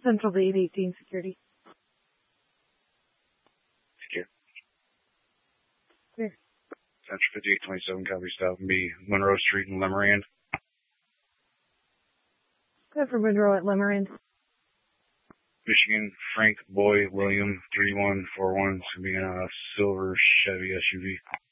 Central to 818 security. Secure. Clear. Central 5827, copy stop and B, Monroe Street in Lemarand. Go for Monroe at Lemarand. Michigan, Frank Boy William 3141, it's going to be a silver Chevy SUV.